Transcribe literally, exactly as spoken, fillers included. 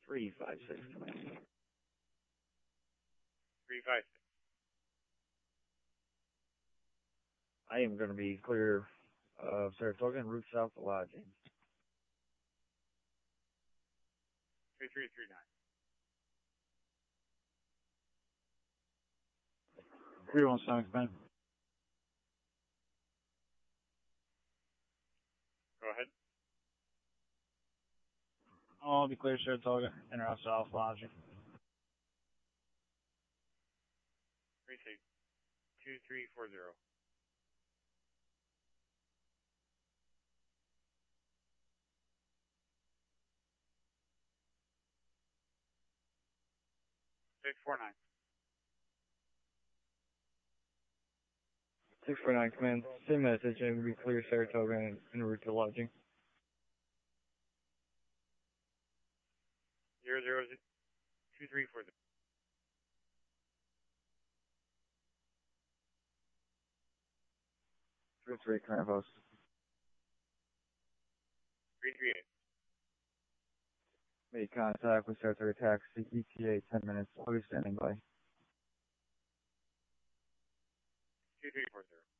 three five six. three five six. I am going to be clear of Saratoga and route south to lodging. three three three nine. three one seven, command. Go ahead. I'll be clear, Saratoga, and route south lodging. three six two three four zero. six four nine. six four nine, command. Same message, and be clear, Saratoga, and en route to lodging. zero zero two three four zero. three three, current post. three three eight. Make contact with Saratoga Taxi, E T A, ten minutes. I'll be standing by. two three four zero.